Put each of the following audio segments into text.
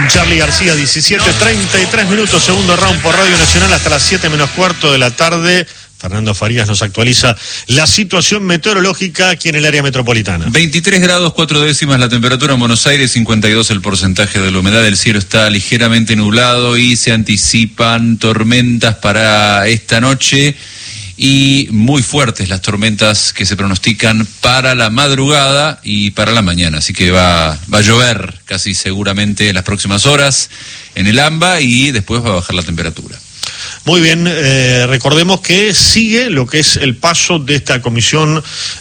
Charly García, 17:33 minutos, segundo round por Radio Nacional hasta las 7 menos cuarto de la tarde. Fernando Farías nos actualiza la situación meteorológica aquí en el área metropolitana. 23 grados 4 décimas la temperatura en Buenos Aires, 52 el porcentaje de la humedad, el cielo está ligeramente nublado y se anticipan tormentas para esta noche y muy fuertes las tormentas que se pronostican para la madrugada y para la mañana, así que va a llover casi seguramente en las próximas horas en el AMBA y después va a bajar la temperatura. Muy bien, recordemos que sigue lo que es el paso de esta comisión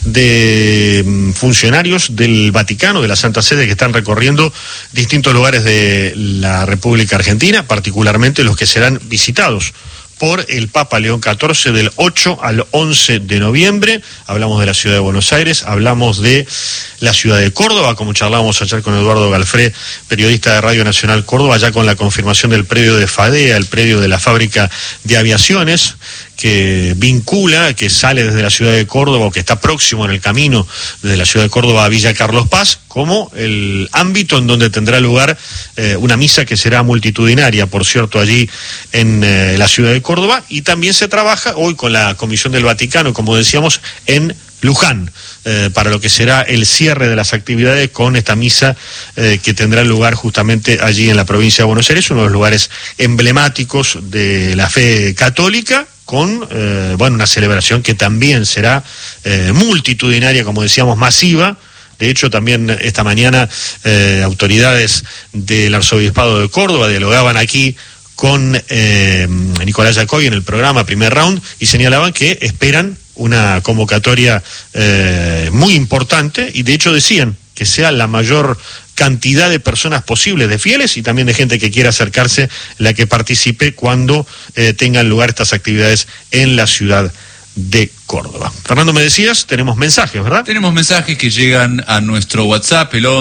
de funcionarios del Vaticano, de la Santa Sede, que están recorriendo distintos lugares de la República Argentina, particularmente los que serán visitados por el Papa León XIV del 8 al 11 de noviembre. Hablamos de la ciudad de Buenos Aires, hablamos de la ciudad de Córdoba, como charlábamos ayer con Eduardo Galfré, periodista de Radio Nacional Córdoba, ya con la confirmación del predio de FADEA, el predio de la fábrica de aviaciones, que vincula, que sale desde la ciudad de Córdoba, o que está próximo en el camino desde la ciudad de Córdoba a Villa Carlos Paz, como el ámbito en donde tendrá lugar una misa que será multitudinaria, por cierto, allí en la ciudad de Córdoba. Y también se trabaja hoy con la Comisión del Vaticano, como decíamos, en Luján, para lo que será el cierre de las actividades con esta misa que tendrá lugar justamente allí en la provincia de Buenos Aires, uno de los lugares emblemáticos de la fe católica, con una celebración que también será multitudinaria, como decíamos, masiva. De hecho, también esta mañana autoridades del Arzobispado de Córdoba dialogaban aquí con Nicolás Jacobi en el programa Primer Round y señalaban que esperan una convocatoria muy importante, y de hecho decían que sea la mayor cantidad de personas posibles, de fieles y también de gente que quiera acercarse, la que participe cuando tengan lugar estas actividades en la ciudad de Córdoba. Fernando, me decías, tenemos mensajes, ¿verdad? Tenemos mensajes que llegan a nuestro WhatsApp, el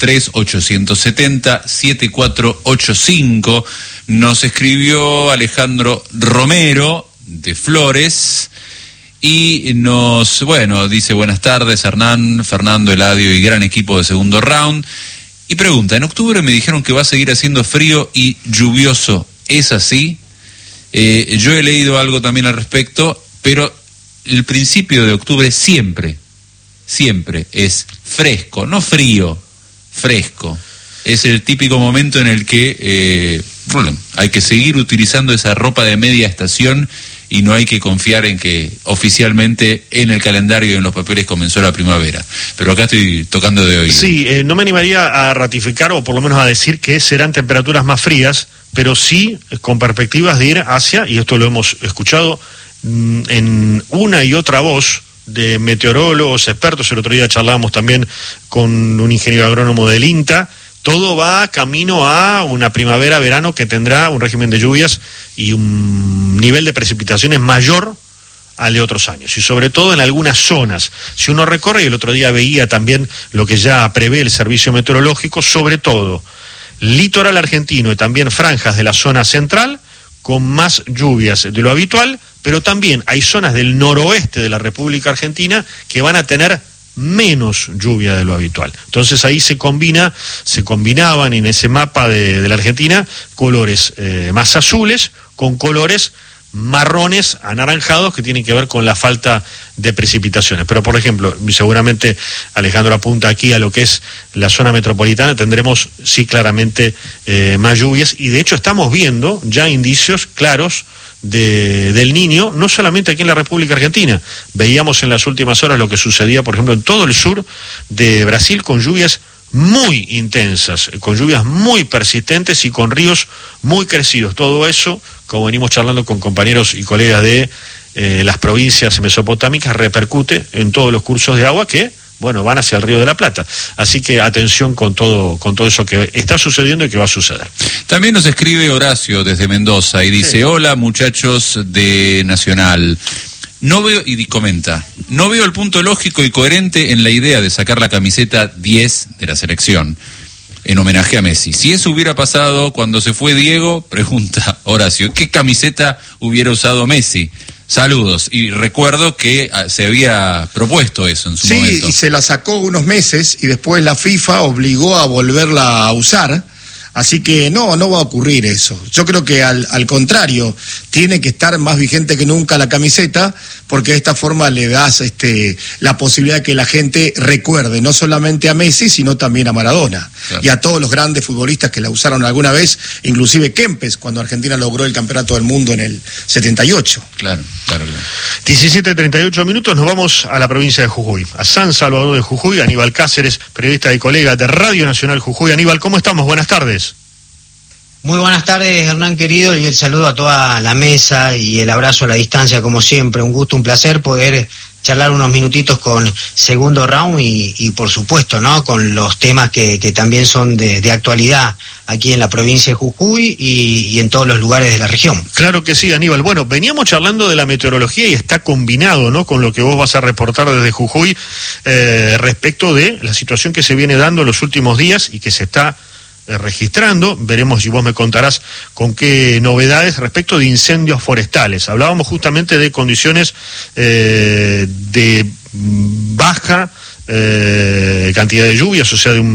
11-3870-7485. Nos escribió Alejandro Romero de Flores y dice: buenas tardes, Hernán, Fernando, Eladio y gran equipo de segundo round. Y pregunta: en octubre me dijeron que va a seguir haciendo frío y lluvioso, ¿es así? Yo he leído algo también al respecto, pero el principio de octubre siempre es fresco, no frío, fresco. Es el típico momento en el que hay que seguir utilizando esa ropa de media estación y no hay que confiar en que oficialmente en el calendario y en los papeles comenzó la primavera. Pero acá estoy tocando de oído. Sí, no me animaría a ratificar, o por lo menos a decir que serán temperaturas más frías, pero sí con perspectivas de ir hacia, y esto lo hemos escuchado en una y otra voz de meteorólogos, expertos. El otro día charlábamos también con un ingeniero agrónomo del INTA. Todo va camino a una primavera-verano que tendrá un régimen de lluvias y un nivel de precipitaciones mayor al de otros años, y sobre todo en algunas zonas. Si uno recorre, y el otro día veía también lo que ya prevé el servicio meteorológico, sobre todo litoral argentino y también franjas de la zona central, con más lluvias de lo habitual, pero también hay zonas del noroeste de la República Argentina que van a tener menos lluvia de lo habitual. Entonces ahí se combinaban en ese mapa de la Argentina colores más azules con colores marrones anaranjados que tienen que ver con la falta de precipitaciones. Pero por ejemplo, seguramente Alejandro apunta aquí a lo que es la zona metropolitana, tendremos sí claramente más lluvias, y de hecho estamos viendo ya indicios claros del Niño, no solamente aquí en la República Argentina. Veíamos en las últimas horas lo que sucedía, por ejemplo, en todo el sur de Brasil, con lluvias muy intensas, con lluvias muy persistentes y con ríos muy crecidos. Todo eso, como venimos charlando con compañeros y colegas de las provincias mesopotámicas, repercute en todos los cursos de agua que van hacia el Río de la Plata. Así que atención con todo eso que está sucediendo y que va a suceder. También nos escribe Horacio desde Mendoza y dice: hola muchachos de Nacional. No veo el punto lógico y coherente en la idea de sacar la camiseta 10 de la selección en homenaje a Messi. Si eso hubiera pasado cuando se fue Diego, pregunta Horacio, ¿qué camiseta hubiera usado Messi? Saludos. Y recuerdo que se había propuesto eso en su momento. Sí, y se la sacó unos meses y después la FIFA obligó a volverla a usar Así que no va a ocurrir eso. Yo creo que al contrario, tiene que estar más vigente que nunca la camiseta, porque de esta forma le das la posibilidad de que la gente recuerde no solamente a Messi, sino también a Maradona. Claro. Y a todos los grandes futbolistas que la usaron alguna vez, inclusive Kempes, cuando Argentina logró el campeonato del mundo en el 78. Claro. 17:38 minutos, nos vamos a la provincia de Jujuy, a San Salvador de Jujuy. Aníbal Cáceres, periodista y colega de Radio Nacional Jujuy. Aníbal, ¿cómo estamos? Buenas tardes. Muy buenas tardes, Hernán querido, y el saludo a toda la mesa y el abrazo a la distancia, como siempre. Un gusto, un placer poder charlar unos minutitos con Segundo Round y por supuesto, ¿no?, con los temas que también son de actualidad aquí en la provincia de Jujuy y en todos los lugares de la región. Claro que sí, Aníbal. Bueno, veníamos charlando de la meteorología y está combinado, ¿no?, con lo que vos vas a reportar desde Jujuy respecto de la situación que se viene dando en los últimos días y que se está registrando. Veremos, y vos me contarás con qué novedades respecto de incendios forestales. Hablábamos justamente de condiciones de baja cantidad de lluvias, o sea, de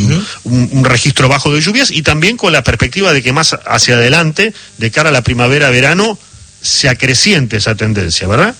un registro bajo de lluvias, y también con la perspectiva de que más hacia adelante, de cara a la primavera-verano, se acreciente esa tendencia, ¿verdad?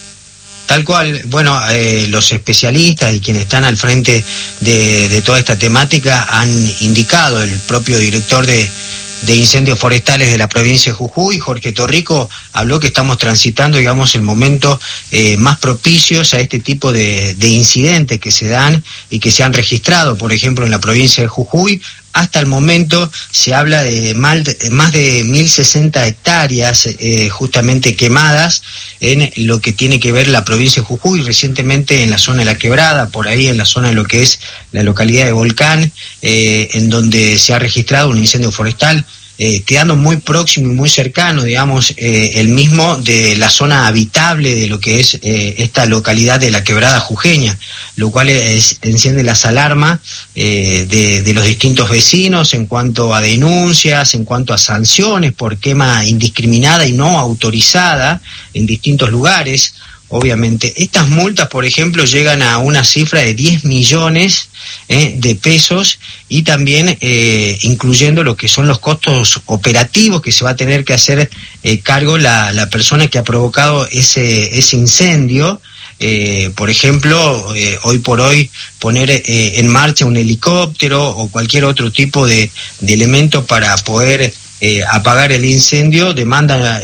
Tal cual. Bueno, los especialistas y quienes están al frente de toda esta temática han indicado, el propio director de incendios forestales de la provincia de Jujuy, Jorge Torrico, habló que estamos transitando, digamos, el momento más propicios a este tipo de incidentes que se dan y que se han registrado, por ejemplo, en la provincia de Jujuy. Hasta el momento se habla de más de 1.060 hectáreas justamente quemadas en lo que tiene que ver la provincia de Jujuy, recientemente en la zona de La Quebrada, por ahí en la zona de lo que es la localidad de Volcán, en donde se ha registrado un incendio forestal, quedando muy próximo y muy cercano, digamos, el mismo de la zona habitable de lo que es esta localidad de La Quebrada jujeña, lo cual enciende las alarmas de los distintos vecinos en cuanto a denuncias, en cuanto a sanciones por quema indiscriminada y no autorizada en distintos lugares. Obviamente, estas multas, por ejemplo, llegan a una cifra de 10 millones de pesos y también incluyendo lo que son los costos operativos que se va a tener que hacer cargo la persona que ha provocado ese incendio. Por ejemplo, hoy por hoy poner en marcha un helicóptero o cualquier otro tipo de elemento para poder apagar el incendio demanda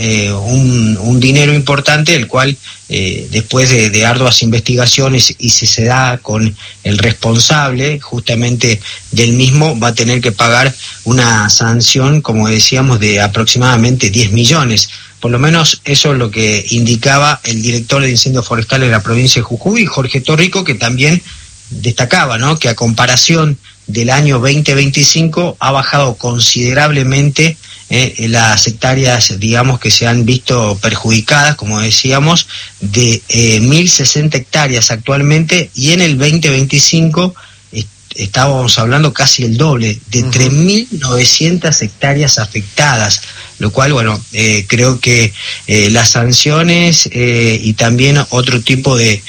un dinero importante, el cual después de arduas investigaciones y si se da con el responsable justamente del mismo, va a tener que pagar una sanción, como decíamos, de aproximadamente 10 millones. Por lo menos eso es lo que indicaba el director de incendios forestales de la provincia de Jujuy, Jorge Torrico, que también destacaba, ¿no?, que a comparación del año 2025 ha bajado considerablemente las hectáreas, digamos, que se han visto perjudicadas, como decíamos, de 1.060 hectáreas actualmente, y en el 2025 estábamos hablando casi el doble, de 3.900 hectáreas afectadas, lo cual, bueno, creo que las sanciones y también otro tipo de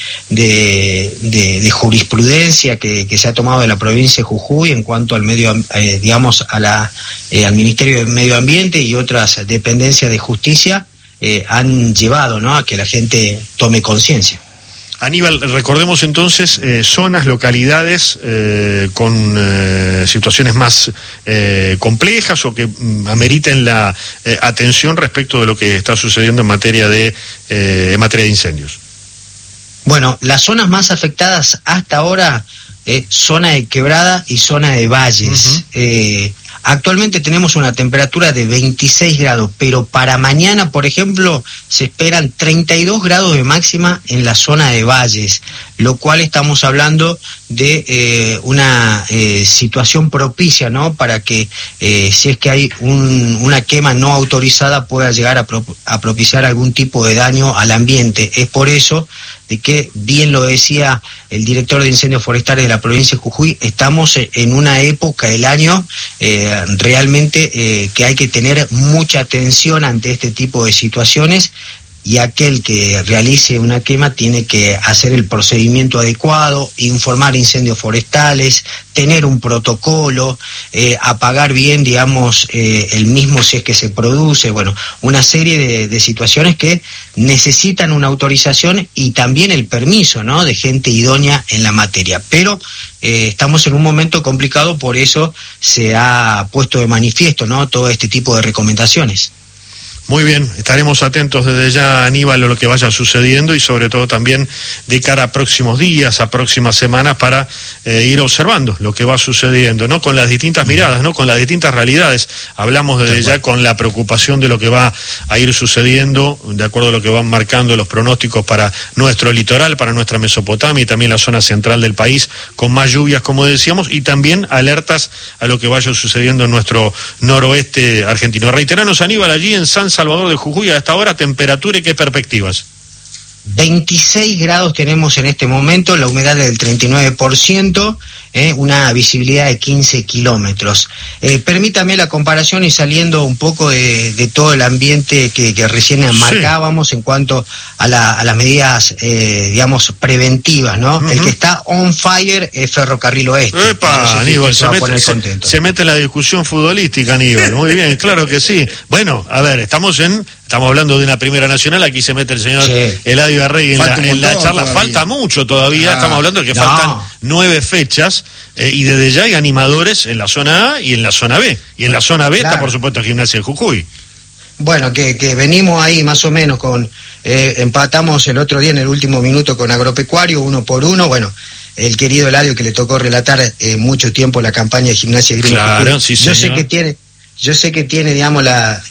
jurisprudencia que se ha tomado de la provincia de Jujuy en cuanto al digamos, al Ministerio de Medio Ambiente y otras dependencias de justicia han llevado, ¿no?, a que la gente tome conciencia. Aníbal, recordemos entonces zonas, localidades con situaciones más complejas o que ameriten la atención respecto de lo que está sucediendo en materia de incendios. Bueno, las zonas más afectadas hasta ahora, zona de Quebrada y zona de Valles. Actualmente tenemos una temperatura de 26 grados, pero para mañana, por ejemplo, se esperan 32 grados de máxima en la zona de Valles, lo cual estamos hablando de una situación propicia, ¿no?, para que si es que hay una quema no autorizada pueda llegar a propiciar algún tipo de daño al ambiente. Es por eso de que, bien lo decía el director de incendios forestales de la provincia de Jujuy, estamos en una época del año realmente que hay que tener mucha atención ante este tipo de situaciones, y aquel que realice una quema tiene que hacer el procedimiento adecuado, informar incendios forestales, tener un protocolo, apagar bien, digamos, el mismo si es que se produce, bueno, una serie de situaciones que necesitan una autorización y también el permiso, ¿no?, de gente idónea en la materia. Pero estamos en un momento complicado, por eso se ha puesto de manifiesto, ¿no?, todo este tipo de recomendaciones. Muy bien, estaremos atentos desde ya, Aníbal, a lo que vaya sucediendo y sobre todo también de cara a próximos días, a próximas semanas, para ir observando lo que va sucediendo, ¿no? Con las distintas miradas, ¿no? Con las distintas realidades. Hablamos desde ya con la preocupación de lo que va a ir sucediendo, de acuerdo a lo que van marcando los pronósticos para nuestro litoral, para nuestra Mesopotamia y también la zona central del país, con más lluvias, como decíamos, y también alertas a lo que vaya sucediendo en nuestro noroeste argentino. Reiteranos, Aníbal, allí en San Salvador de Jujuy, a esta hora, temperatura y qué perspectivas. 26 grados tenemos en este momento, la humedad es del 39%, una visibilidad de 15 kilómetros. Permítame la comparación y saliendo un poco de todo el ambiente que recién marcábamos en cuanto a las medidas, digamos, preventivas, ¿no? El que está on fire es Ferrocarril Oeste. ¡Epa, Aníbal! Se mete en la discusión futbolística, Aníbal. Muy bien, claro que sí. Bueno, a ver, estamos hablando de una Primera Nacional, aquí se mete el señor Eladio Arregui en la charla. Todavía. Falta mucho todavía, estamos hablando de que faltan 9 fechas, y desde ya hay animadores en la zona A y en la zona B. Y en la zona B está, por supuesto, Gimnasia de Jujuy. Bueno, que venimos ahí más o menos con... empatamos el otro día en el último minuto con Agropecuario, 1-1, bueno... El querido Eladio, que le tocó relatar mucho tiempo la campaña de Gimnasia y Grima. Claro, sí, señor. Yo sé que tiene, digamos,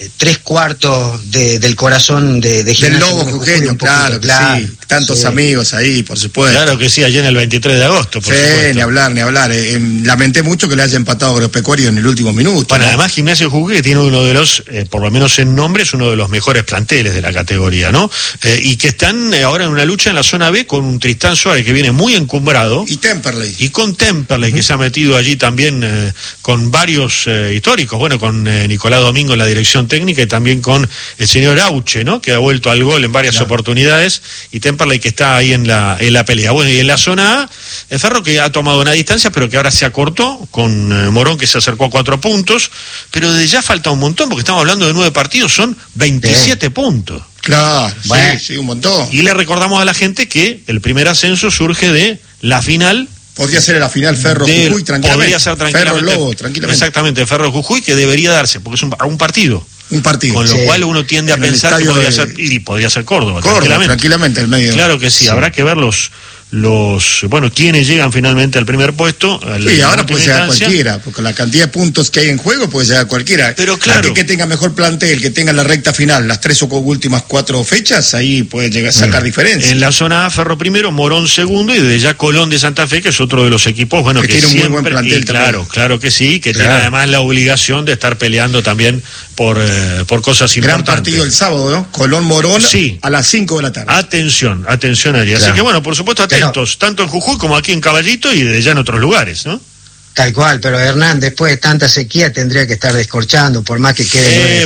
3/4 del corazón de Gimnasia. Del lobo jujeño, claro, sí. Tantos amigos ahí, por supuesto. Claro que sí, allá en el 23 de agosto, por supuesto. Ni hablar. Lamenté mucho que le haya empatado Agropecuario en el último minuto. Bueno, además Gimnasia de Jujuy tiene uno de los, por lo menos en nombre, es uno de los mejores planteles de la categoría, ¿no? Y que están ahora en una lucha en la zona B con un Tristán Suárez que viene muy encumbrado. Y Temperley. Y con Temperley, que se ha metido allí también con varios históricos, bueno, con Nicolás Domingo en la dirección técnica y también con el señor Auche, ¿no?, que ha vuelto al gol en varias oportunidades, y Temperley que está ahí en la pelea. Bueno, y en la zona A, el Ferro que ha tomado una distancia, pero que ahora se acortó, con Morón que se acercó a 4 puntos, pero desde ya falta un montón, porque estamos hablando de 9 partidos, son 27 puntos. Claro, sí, un montón. Y le recordamos a la gente que el primer ascenso surge de la final. Podría ser la final Ferro-Jujuy tranquilamente. Podría ser tranquilamente. Ferro-Lobo, tranquilamente. Exactamente, Ferro-Jujuy, que debería darse, porque es un partido. Un partido. Con lo cual uno tiende a pensar que podría ser Córdoba, tranquilamente el medio. Claro que sí, habrá que ver quienes llegan finalmente al primer puesto. Sí, ahora puede llegar cualquiera, porque la cantidad de puntos que hay en juego puede llegar cualquiera. Pero claro, que tenga mejor plantel, que tenga la recta final, las 3 o últimas 4 fechas, ahí puede llegar a sacar diferencia. En la zona A, Ferro primero, Morón segundo, y desde ya Colón de Santa Fe, que es otro de los equipos, bueno, que tiene siempre, un muy buen plantel también. Claro que sí, que tiene además la obligación de estar peleando también por cosas importantes. Gran partido el sábado, ¿no? Colón-Morón a las 5 de la tarde. Atención allí. Así que bueno, por supuesto, atentos, tanto en Jujuy como aquí en Caballito y desde ya en otros lugares, ¿no? Tal cual, pero Hernán, después de tanta sequía tendría que estar descorchando, por más que quede.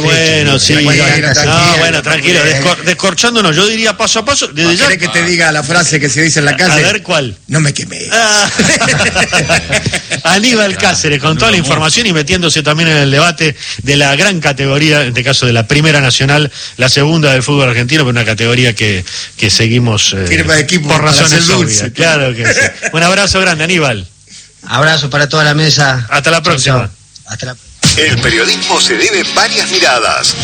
Tranquilo, descorchándonos, yo diría paso a paso. Desde ya. ¿Querés que te diga la frase que se dice en la calle? A ver, ¿cuál? No me quemé. Aníbal Cáceres, con toda la información y metiéndose también en el debate de la gran categoría, en este caso de la Primera Nacional, la segunda del fútbol argentino, pero una categoría que seguimos por razones obvias. Claro que sí. Un abrazo grande, Aníbal. Abrazo para toda la mesa. Hasta la próxima. Hasta la... El periodismo se debe varias miradas.